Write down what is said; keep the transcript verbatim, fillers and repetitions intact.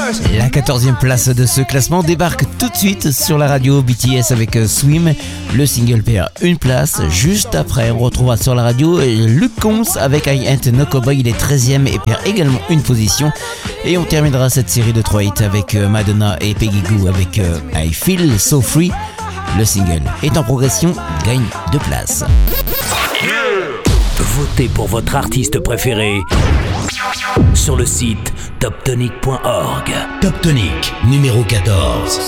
La quatorzième place de ce classement débarque tout de suite sur la radio. B T S avec Swim. Le single perd une place. Juste après, on retrouvera sur la radio Luke Combs avec I Ain't No Cowboy. Il est treizième et perd également une position. Et on terminera cette série de trois hits avec Madonna et Peggy Gou avec I Feel So Free. Le single est en progression, gagne deux places. Votez pour votre artiste préféré sur le site top tonic point org. Top Tonic, numéro quatorze.